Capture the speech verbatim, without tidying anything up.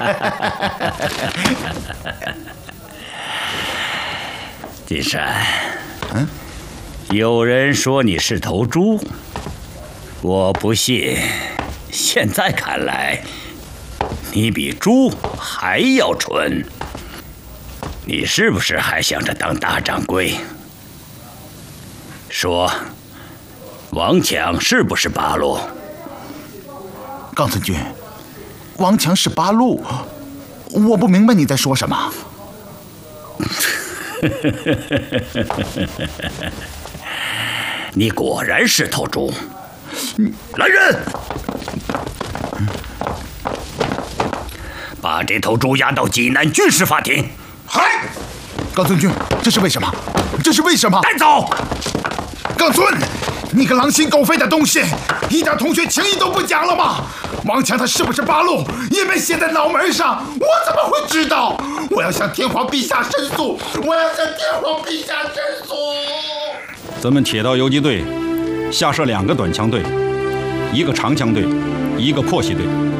金山，嗯，有人说你是头猪，我不信。现在看来，你比猪还要蠢。你是不是还想着当大掌柜？说，王强是不是八路？ 冈村君，王强是八路，我不明白你在说什么。 你果然是头猪！来人，把这头猪押到济南军事法庭。 嗨，冈村君，这是为什么？这是为什么？ 带走！ 冈村，你个狼心狗肺的东西，一点同学情谊都不讲了吗？王强他是不是八路也没写在脑门上，我怎么会知道？我要向天皇陛下申诉！我要向天皇陛下申诉！ 咱们铁道游击队下设两个短枪队，一个长枪队，一个迫袭队。